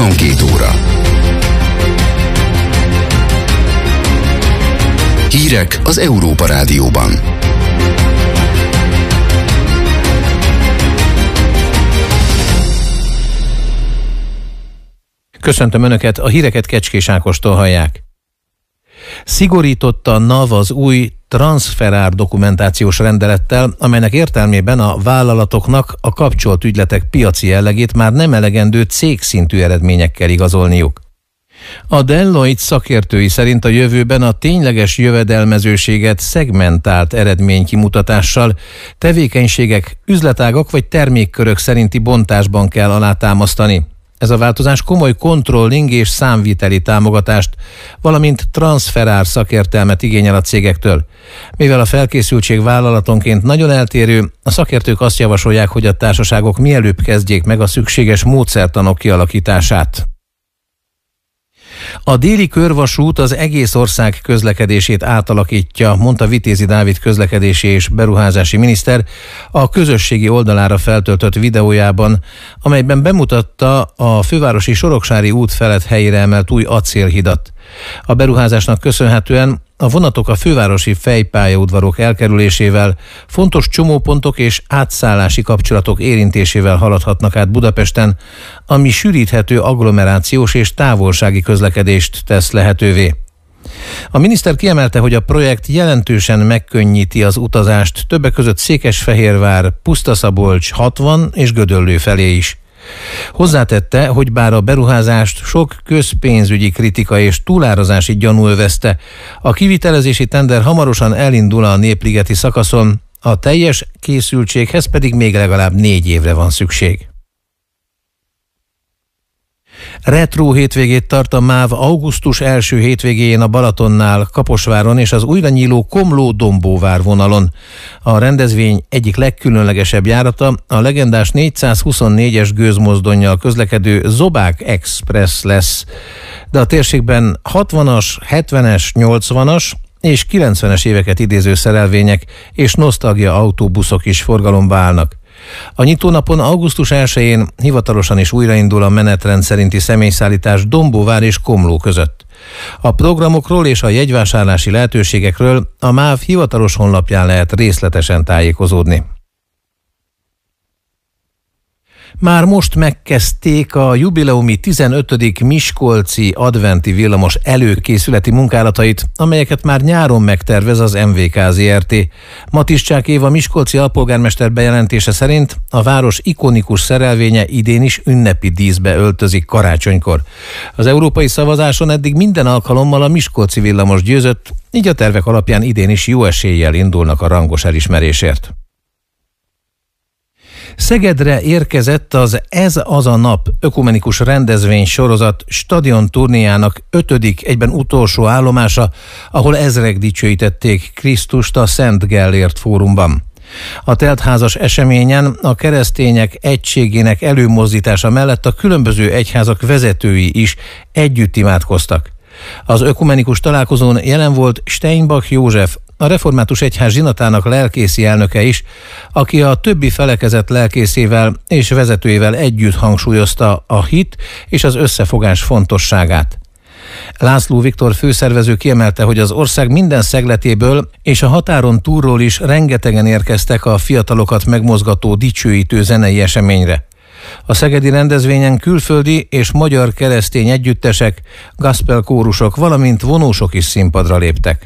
22 óra. Hírek az Európa Rádióban. Köszöntöm Önöket, a híreket Kecskés Ákostól hallják. Szigorította a NAV az új transzferár dokumentációs rendelettel, amelynek értelmében a vállalatoknak a kapcsolt ügyletek piaci jellegét már nem elegendő cégszintű eredményekkel igazolniuk. A Deloitte szakértői szerint a jövőben a tényleges jövedelmezőséget szegmentált eredménykimutatással, tevékenységek, üzletágak vagy termékkörök szerinti bontásban kell alátámasztani. Ez a változás komoly controlling és számviteli támogatást, valamint transzferár szakértelmet igényel a cégektől. Mivel a felkészültség vállalatonként nagyon eltérő, a szakértők azt javasolják, hogy a társaságok mielőbb kezdjék meg a szükséges módszertanok kialakítását. A déli körvasút az egész ország közlekedését átalakítja, mondta Vitézi Dávid közlekedési és beruházási miniszter a közösségi oldalára feltöltött videójában, amelyben bemutatta a fővárosi Soroksári út felett helyére emelt új acélhidat. A beruházásnak köszönhetően a vonatok a fővárosi fejpályaudvarok elkerülésével, fontos csomópontok és átszállási kapcsolatok érintésével haladhatnak át Budapesten, ami sűríthető agglomerációs és távolsági közlekedést tesz lehetővé. A miniszter kiemelte, hogy a projekt jelentősen megkönnyíti az utazást többek között Székesfehérvár, Pusztaszabolcs, 60 és Gödöllő felé is. Hozzátette, hogy bár a beruházást sok közpénzügyi kritika és túlárazási gyanú övezte, a kivitelezési tender hamarosan elindul a Népligeti szakaszon, a teljes készültséghez pedig még legalább 4 évre van szükség. Retró hétvégét tart a MÁV augusztus első hétvégéjén a Balatonnál, Kaposváron és az újra nyíló Komló-Dombóvár vonalon. A rendezvény egyik legkülönlegesebb járata a legendás 424-es gőzmozdonnyal közlekedő Zobák Express lesz, de a térségben 60-as, 70-es, 80-as és 90-es éveket idéző szerelvények és nosztalgia autóbuszok is forgalomba állnak. A nyitónapon augusztus 1-én hivatalosan is újraindul a menetrend szerinti személyszállítás Dombóvár és Komló között. A programokról és a jegyvásárlási lehetőségekről a MÁV hivatalos honlapján lehet részletesen tájékozódni. Már most megkezdték a jubileumi 15. miskolci adventi villamos előkészületi munkálatait, amelyeket már nyáron megtervez az MVK Zrt. Matiszcsák Éva miskolci alpolgármester bejelentése szerint a város ikonikus szerelvénye idén is ünnepi díszbe öltözik karácsonykor. Az európai szavazáson eddig minden alkalommal a miskolci villamos győzött, így a tervek alapján idén is jó eséllyel indulnak a rangos elismerésért. Szegedre érkezett az Ez az a nap ökumenikus rendezvény sorozat stadion turnéjának 5., egyben utolsó állomása, ahol ezrek dicsőítették Krisztust a Szent Gellért fórumban. A teltházas eseményen a keresztények egységének előmozdítása mellett a különböző egyházak vezetői is együtt imádkoztak. Az ökumenikus találkozón jelen volt Steinbach József, a Református Egyház zsinatának lelkészi elnöke is, aki a többi felekezet lelkészével és vezetőivel együtt hangsúlyozta a hit és az összefogás fontosságát. László Viktor főszervező kiemelte, hogy az ország minden szegletéből és a határon túlról is rengetegen érkeztek a fiatalokat megmozgató dicsőítő zenei eseményre. A szegedi rendezvényen külföldi és magyar keresztény együttesek, gospel kórusok, valamint vonósok is színpadra léptek.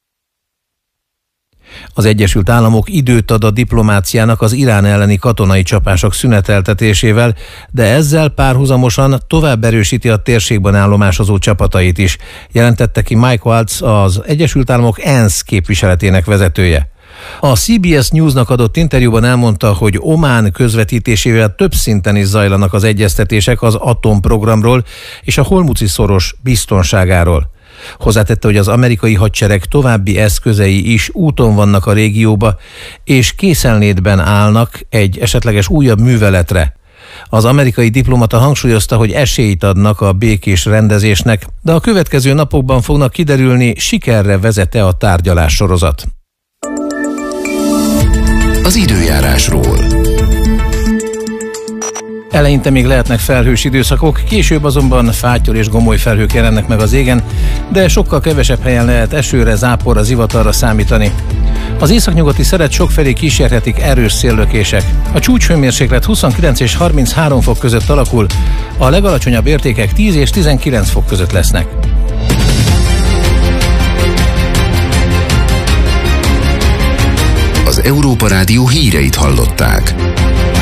Az Egyesült Államok időt ad a diplomáciának az Irán elleni katonai csapások szüneteltetésével, de ezzel párhuzamosan tovább erősíti a térségben állomásozó csapatait is, jelentette ki Mike Waltz, az Egyesült Államok ENSZ képviseletének vezetője. A CBS Newsnak adott interjúban elmondta, hogy Omán közvetítésével több szinten is zajlanak az egyeztetések az atomprogramról és a Hormuzi-szoros biztonságáról. Hozzátette, hogy az amerikai hadsereg további eszközei is úton vannak a régióba, és készenlétben állnak egy esetleges újabb műveletre. Az amerikai diplomata hangsúlyozta, hogy esélyt adnak a békés rendezésnek, de a következő napokban fognak kiderülni, sikerre vezet-e a tárgyalássorozat. Az időjárásról. Eleinte még lehetnek felhős időszakok, később azonban fáttyol és gomoly felhők jelennek meg az égen, de sokkal kevesebb helyen lehet esőre, záporra, zivatarra számítani. Az északnyugati szeret sokfelé kísérhetik erős széllökések. A csúcshőmérséklet 29 és 33 fok között alakul, a legalacsonyabb értékek 10 és 19 fok között lesznek. Az Európa Rádió híreit hallották.